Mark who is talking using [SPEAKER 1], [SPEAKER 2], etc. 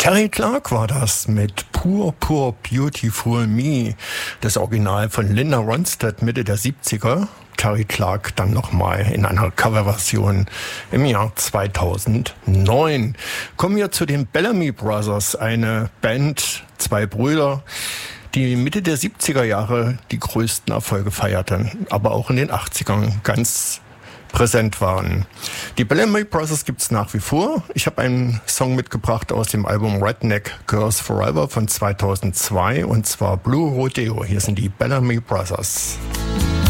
[SPEAKER 1] Terry Clark war das mit Poor, Poor, Beautiful Me. Das Original von Linda Ronstadt Mitte der 70er. Terry Clark dann nochmal in einer Coverversion im Jahr 2009. Kommen wir zu den Bellamy Brothers, eine Band, zwei Brüder, die Mitte der 70er Jahre die größten Erfolge feierten, aber auch in den 80ern ganz präsent waren. Die Bellamy Brothers gibt's nach wie vor. Ich habe einen Song mitgebracht aus dem Album Redneck Girls Forever von 2002 und zwar Blue Rodeo. Hier sind die Bellamy Brothers.